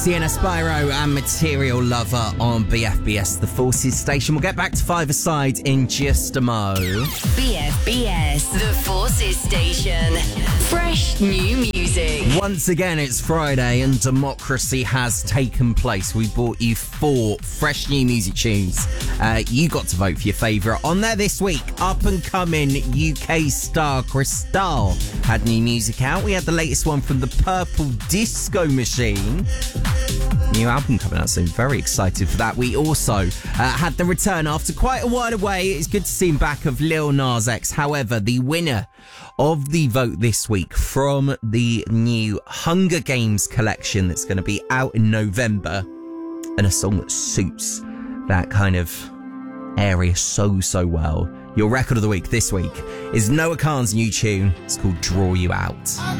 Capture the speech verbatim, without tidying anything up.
Sienna Spyro and Material Lover on B F B S, the Forces station. We'll get back to Five Aside in just a mo. B F B S, the Forces station. Fresh new music. Once again, it's Friday and democracy has taken place. We brought you four fresh new music tunes. Uh, you got to vote for your favourite. On there this week, up-and-coming U K star Krystal had new music out. We had the latest one from the Purple Disco Machine. New album coming out soon. Very excited for that. We also uh, had the return after quite a while away. It's good to see him back of Lil Nas X. However, the winner of the vote this week from the new Hunger Games collection that's going to be out in November, and a song that suits that kind of area so, so well. Your record of the week this week is Noah Kahan's new tune. It's called Draw You Out.